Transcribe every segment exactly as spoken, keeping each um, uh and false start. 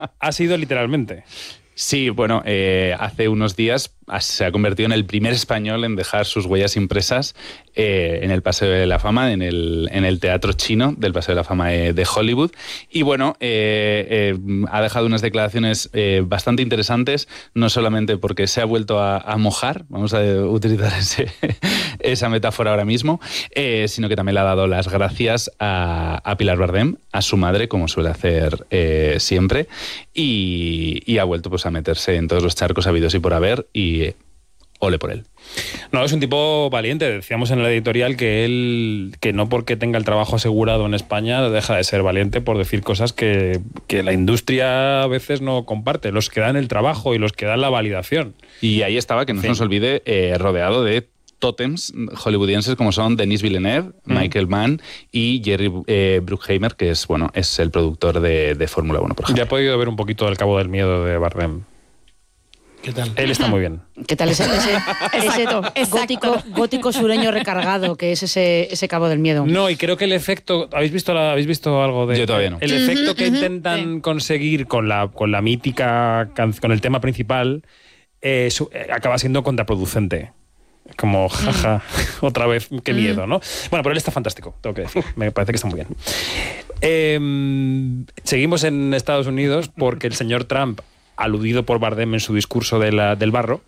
Ha sido literalmente. Sí, bueno, eh, hace unos días se ha convertido en el primer español en dejar sus huellas impresas eh, en el Paseo de la Fama, en el, en el Teatro Chino del Paseo de la Fama de, de Hollywood. Y bueno, eh, eh, ha dejado unas declaraciones eh, bastante interesantes, no solamente porque se ha vuelto a, a mojar, vamos a utilizar ese, esa metáfora ahora mismo, eh, sino que también le ha dado las gracias a, a Pilar Bardem, a su madre, como suele hacer eh, siempre, y, y ha vuelto pues a meterse en todos los charcos habidos y por haber, y ole por él. No, es un tipo valiente. Decíamos en la editorial que él, que no porque tenga el trabajo asegurado en España deja de ser valiente por decir cosas que, que la industria a veces no comparte, los que dan el trabajo y los que dan la validación. Y ahí estaba, que no sí. se nos olvide, eh, rodeado de tótems hollywoodienses como son Denis Villeneuve, mm. Michael Mann y Jerry eh, Bruckheimer, que es, bueno, es el productor de, de Fórmula uno, por ejemplo. Ya he podido ver un poquito del Cabo del Miedo de Bardem. ¿Qué tal? Él está muy bien. ¿Qué tal ese, ese, ese gótico, gótico sureño recargado que es ese, ese Cabo del Miedo? No, y creo que el efecto... ¿Habéis visto, la, ¿habéis visto algo de...? Yo todavía no. El efecto que intentan sí. conseguir con la, con la mítica... con el tema principal eh, su, eh, acaba siendo contraproducente. Como, jaja, mm. otra vez, qué miedo, ¿no? Bueno, pero él está fantástico, tengo que decir. Me parece que está muy bien. Eh, seguimos en Estados Unidos porque el señor Trump, aludido por Bardem en su discurso de la, del barro,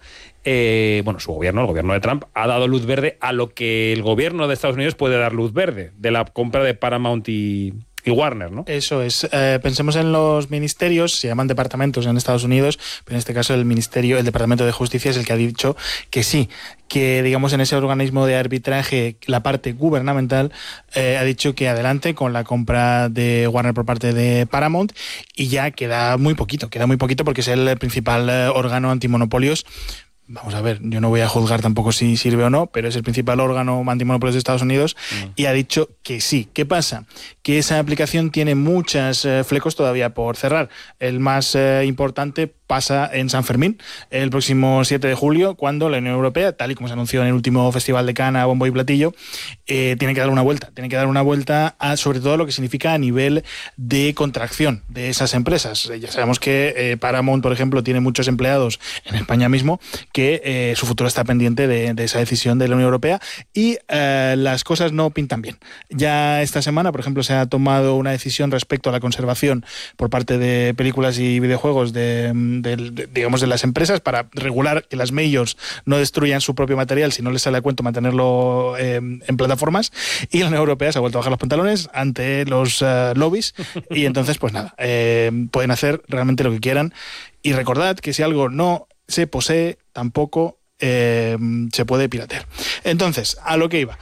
eh, bueno, su gobierno, el gobierno de Trump, ha dado luz verde a lo que el gobierno de Estados Unidos puede dar luz verde, de la compra de Paramount y... y Warner, ¿no? Eso es. Eh, pensemos en los ministerios, se llaman departamentos en Estados Unidos, pero en este caso el ministerio, el Departamento de Justicia es el que ha dicho que sí, que digamos en ese organismo de arbitraje, la parte gubernamental eh, ha dicho que adelante con la compra de Warner por parte de Paramount, y ya queda muy poquito, queda muy poquito porque es el principal eh, órgano antimonopolios. Vamos a ver, yo no voy a juzgar tampoco si sirve o no, pero es el principal órgano antimonopolios de Estados Unidos mm. y ha dicho que sí. ¿Qué pasa? Que esa aplicación tiene muchos eh, flecos todavía por cerrar. El más eh, importante pasa en San Fermín, el próximo siete de julio, cuando la Unión Europea, tal y como se anunció en el último Festival de Cannes, bombo y platillo, eh, tiene que dar una vuelta. Tiene que dar una vuelta a, sobre todo, lo que significa a nivel de contracción de esas empresas. Ya sabemos que eh, Paramount, por ejemplo, tiene muchos empleados en España mismo, que eh, su futuro está pendiente de, de esa decisión de la Unión Europea, y eh, las cosas no pintan bien. Ya esta semana, por ejemplo, se ha tomado una decisión respecto a la conservación por parte de películas y videojuegos de, de, de, digamos, de las empresas, para regular que las majors no destruyan su propio material si no les sale a cuento mantenerlo eh, en plataformas, y la Unión Europea se ha vuelto a bajar los pantalones ante los uh, lobbies, y entonces pues nada, eh, pueden hacer realmente lo que quieran. Y recordad que si algo no se posee, tampoco eh, se puede piratear. Entonces, a lo que iba.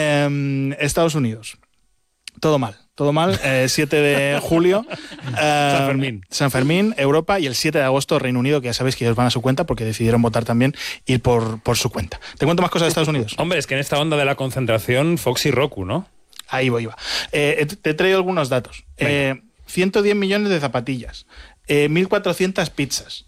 Eh, Estados Unidos. Todo mal, todo mal. Eh, siete de julio. Eh, San Fermín. San Fermín, Europa, y el siete de agosto, Reino Unido, que ya sabéis que ellos van a su cuenta porque decidieron votar también ir por, por su cuenta. ¿Te cuento más cosas de Estados Unidos? Hombre, es que en esta onda de la concentración, Fox y Roku, ¿no? Ahí voy, iba. Eh, te he traído algunos datos. Eh, ciento diez millones de zapatillas, eh, mil cuatrocientas pizzas,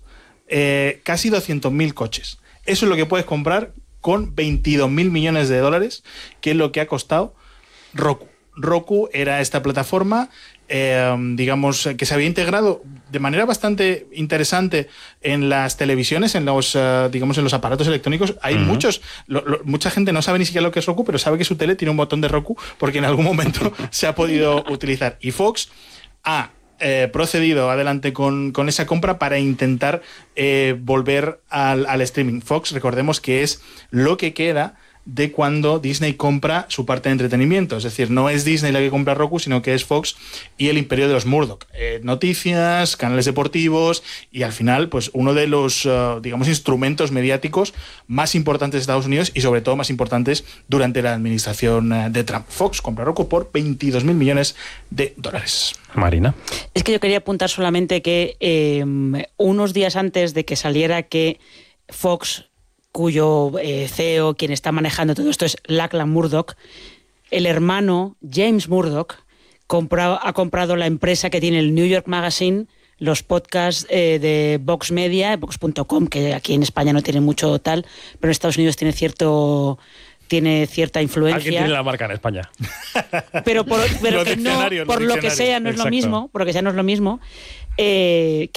eh, casi doscientos mil coches. Eso es lo que puedes comprar con veintidós mil millones de dólares, que es lo que ha costado Roku. Roku era esta plataforma, eh, digamos, que se había integrado de manera bastante interesante en las televisiones, en los, uh, digamos, en los aparatos electrónicos. Hay uh-huh. muchos, lo, lo, mucha gente no sabe ni siquiera lo que es Roku, pero sabe que su tele tiene un botón de Roku porque en algún momento se ha podido utilizar. Y Fox ha eh, procedido adelante con, con esa compra para intentar eh, volver al, al streaming. Fox, recordemos que es lo que queda de cuando Disney compra su parte de entretenimiento. Es decir, no es Disney la que compra Roku, sino que es Fox y el imperio de los Murdoch. Eh, noticias, canales deportivos y al final, pues uno de los, uh, digamos, instrumentos mediáticos más importantes de Estados Unidos y sobre todo más importantes durante la administración uh, de Trump. Fox compra Roku por veintidós mil millones de dólares. Marina. Es que yo quería apuntar solamente que eh, unos días antes de que saliera que Fox, cuyo eh, C E O, quien está manejando todo esto, es Lachlan Murdoch, el hermano James Murdoch compra, ha comprado la empresa que tiene el New York Magazine, los podcasts eh, de Vox Media, Vox punto com, que aquí en España no tiene mucho tal, pero en Estados Unidos tiene cierto... tiene cierta influencia. Alguien tiene la marca en España. Pero por, pero que no, por lo que sea no es lo mismo, por lo que sea no es lo mismo, eh, que